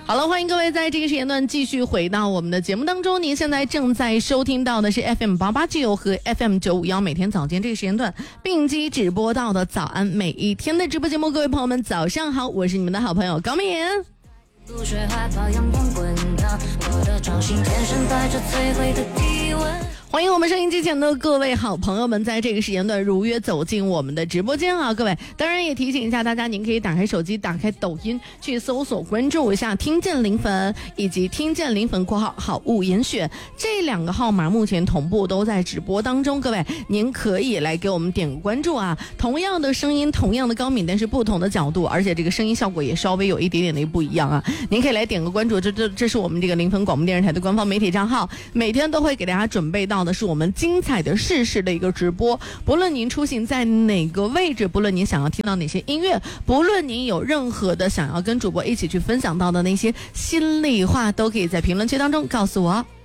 好了，欢迎各位在这个时间段继续回到我们的节目当中。您现在正在收听到的是 FM889 和 FM951，每天早间这个时间段并机直播到的早安每一天的直播节目。各位朋友们早上好，我是你们的好朋友高明妍。不学害怕阳光滚烫，我的掌心天生带着摧毁的体温。欢迎我们收音机前的各位好朋友们，在这个时间段如约走进我们的直播间啊！各位，当然也提醒一下大家，您可以打开手机，打开抖音，去搜索关注一下听见零粉以及听见零粉括号好物严选这两个号码，目前同步都在直播当中。各位，您可以来给我们点个关注啊！同样的声音，同样的高敏，但是不同的角度，而且这个声音效果也稍微有一点点的不一样啊！您可以来点个关注，这是我们这个零粉广播电视台的官方媒体账号，每天都会给大家准备到的是我们精彩的世事的一个直播，不论您出行在哪个位置，不论您想要听到哪些音乐，不论您有任何的想要跟主播一起去分享到的那些心里话，都可以在评论区当中告诉我。